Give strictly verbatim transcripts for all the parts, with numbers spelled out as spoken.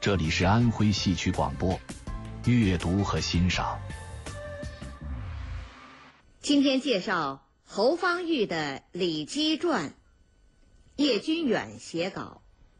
这里是安徽戏曲广播，阅读和欣赏。 今天介绍侯方域的《李基传》，叶君远写稿。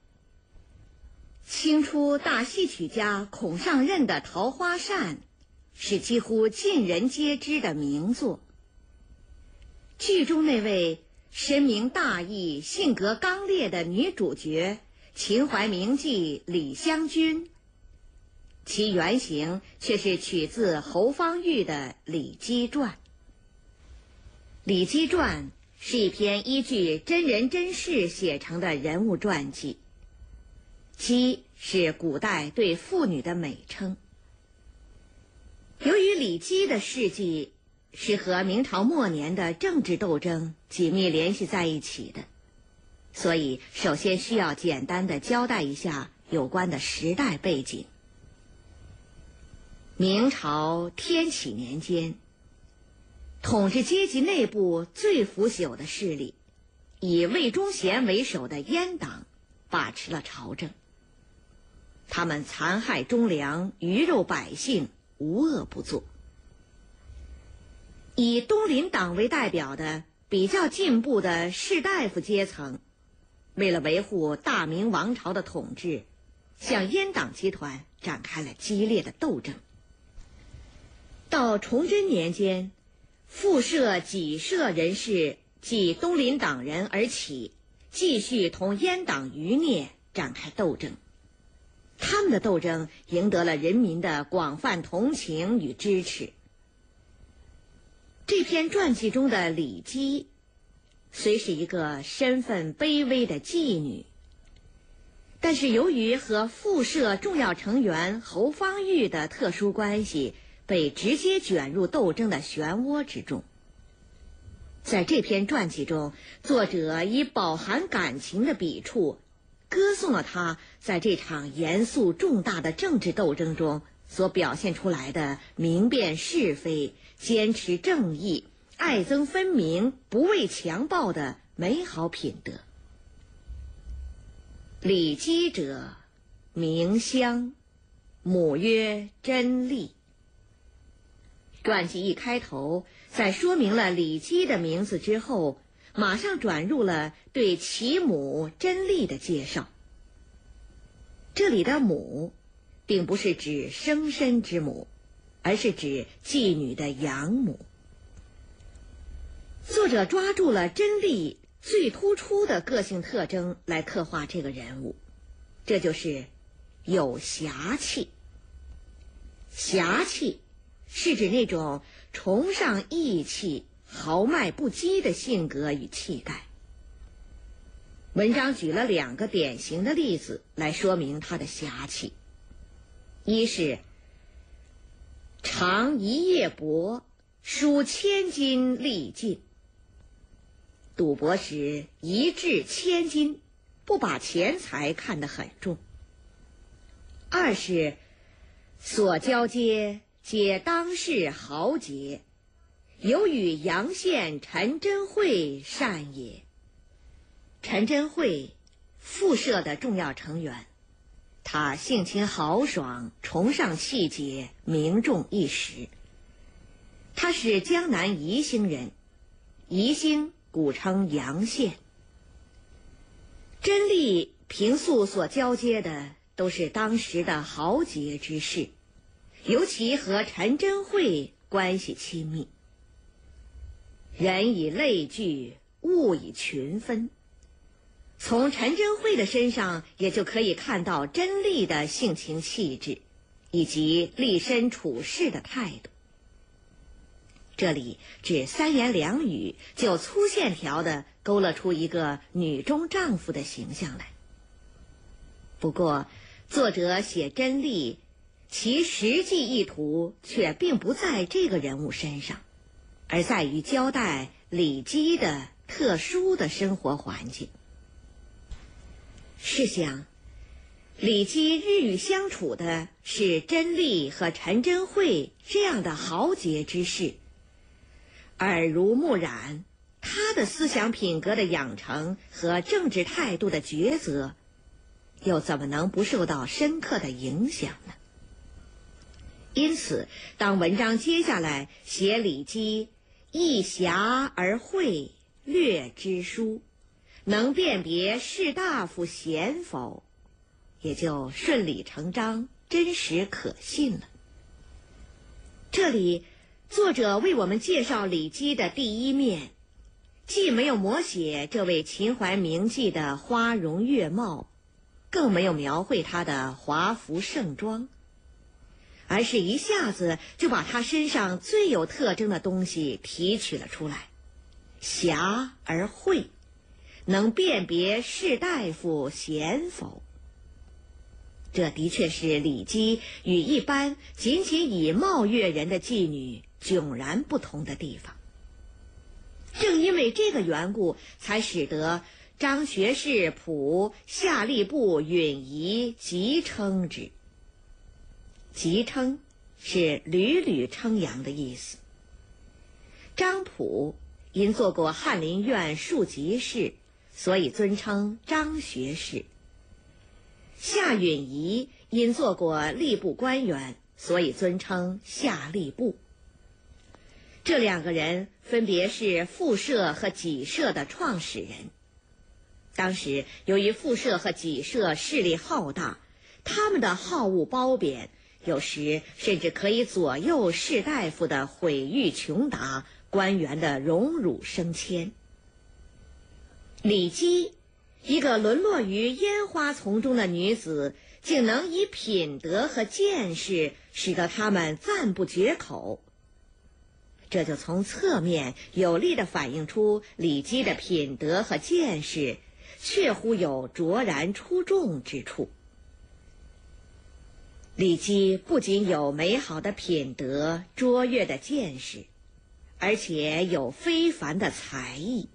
清初大戏曲家孔尚任的《桃花扇》是几乎尽人皆知的名作。剧中那位深明大义、性格刚烈的女主角秦淮名妓李香君，其原型却是取自侯方域的《李基传》。《李基传》是一篇依据真人真事写成的人物传记，姬是古代对妇女的美称。由于李基的事迹是和明朝末年的政治斗争紧密联系在一起的，所以首先需要简单的交代一下有关的时代背景。明朝天启年间，统治阶级内部最腐朽的势力，以魏忠贤为首的阉党把持了朝政。他们残害忠良，鱼肉百姓，无恶不作。以东林党为代表的比较进步的士大夫阶层，为了维护大明王朝的统治，向阉党集团展开了激烈的斗争。到崇祯年间，复社、己社人士继东林党人而起，继续同阉党余孽展开斗争。他们的斗争赢得了人民的广泛同情与支持。这篇传记中的李基虽是一个身份卑微的妓女，但是由于和复社重要成员侯方域的特殊关系，被直接卷入斗争的漩涡之中。在这篇传记中，作者以饱含感情的笔触，歌颂了他在这场严肃重大的政治斗争中所表现出来的明辨是非、坚持正义、爱憎分明、不畏强暴的美好品德。李基者，名香，母曰真丽。传记一开头，在说明了李基的名字之后，马上转入了对其母真丽的介绍。这里的母并不是指生身之母，而是指妓女的养母。作者抓住了真丽最突出的个性特征来刻画这个人物，这就是有侠气。侠气是指那种崇尚义气、豪迈不羁的性格与气概。文章举了两个典型的例子来说明他的侠气。一是尝一夜帛，输千金力尽。赌博时一掷千金，不把钱财看得很重。二是所交接皆当世豪杰，有与阳县陈真慧善也。陈真慧，复社的重要成员，他性情豪爽，崇尚气节，名重一时。他是江南宜兴人，宜兴古称阳县。真丽平素所交接的都是当时的豪杰之士，尤其和陈真慧关系亲密。人以类聚，物以群分。从陈真慧的身上也就可以看到真丽的性情气质，以及立身处世的态度。这里只三言两语就粗线条地勾勒出一个女中丈夫的形象来。不过作者写真丽，其实际意图却并不在这个人物身上，而在于交代李基的特殊的生活环境。试想，李基日与相处的是真丽和陈真慧这样的豪杰之士，耳濡目染，他的思想品格的养成和政治态度的抉择， 又怎么能不受到深刻的影响呢？因此，当文章接下来写李基一侠而会略知书，能辨别士大夫贤否，也就顺理成章，真实可信了。这里作者为我们介绍李基的第一面，既没有摹写这位秦淮名妓的花容月貌，更没有描绘他的华服盛装，而是一下子就把他身上最有特征的东西提取了出来。侠而会，能辨别士大夫贤否。这的确是李基与一般仅仅以貌悦人的妓女迥然不同的地方。正因为这个缘故，才使得张学士谱夏吏部允仪即称之。即称是屡屡称扬的意思。张溥因做过翰林院庶吉士，所以尊称张学士。夏允仪因做过吏部官员，所以尊称夏吏部。这两个人分别是复社和己社的创始人。当时由于复社和己社势力浩大，他们的好恶褒贬有时甚至可以左右士大夫的毁誉穷达，官员的荣辱升迁。李基，一个沦落于烟花丛中的女子，竟能以品德和见识使得他们赞不绝口。这就从侧面有力地反映出李基的品德和见识确乎有卓然出众之处。李基不仅有美好的品德、卓越的见识，而且有非凡的才艺。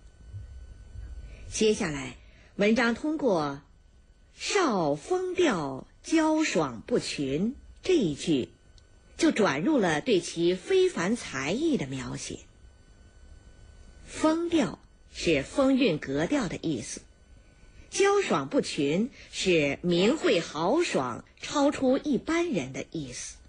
接下来，文章通过少风调娇爽不群这一句，就转入了对其非凡才艺的描写。风调是风韵格调的意思，娇爽不群是名慧豪爽，超出一般人的意思。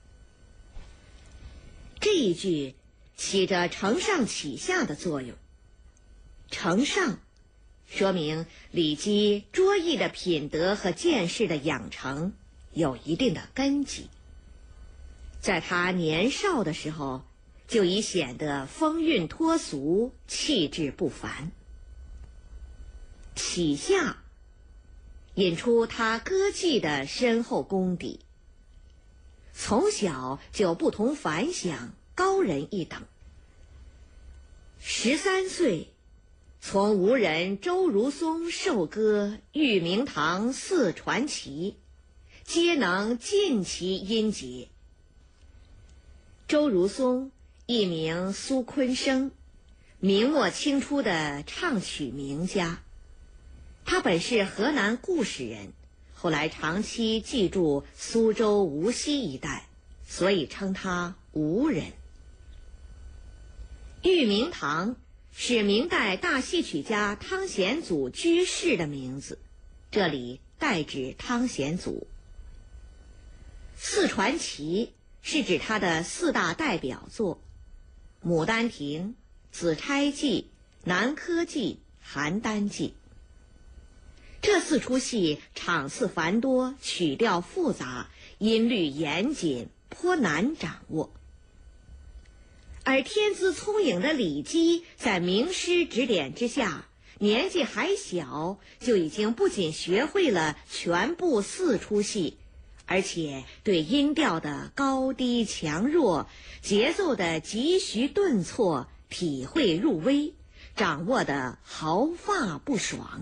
这一句起着承上启下的作用。承上说明李基卓异的品德和见识的养成有一定的根基，在他年少的时候就已显得风韵脱俗，气质不凡。启下引出他歌妓的深厚功底，从小就不同凡响，高人一等。十三岁从吴人周如松授歌《玉明堂四传奇》，皆能尽其音节。周如松艺名苏昆生，明末清初的唱曲名家。他本是河南固始人，后来长期寄住苏州无锡一带，所以称他吴人。玉明堂是明代大戏曲家汤显祖居士的名字，这里代指汤显祖。四传奇是指他的四大代表作《牡丹亭》《紫钗记》《南柯记》《邯郸记》。这四出戏场次繁多，曲调复杂，音律严谨，颇难掌握。而天资聪颖的李基在名师指点之下，年纪还小，就已经不仅学会了全部四出戏，而且对音调的高低强弱、节奏的急徐顿挫体会入微，掌握得毫发不爽。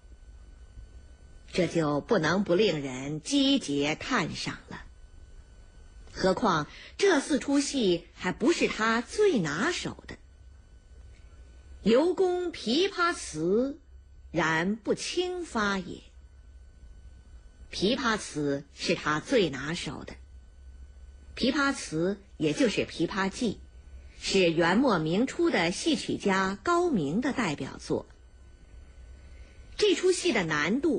这就不能不令人击节叹赏了。何况这四出戏还不是他最拿手的。尤公琵琶词，然不轻发也。琵琶词是他最拿手的。琵琶词也就是《琵琶记》，是元末明初的戏曲家高明的代表作。这出戏的难度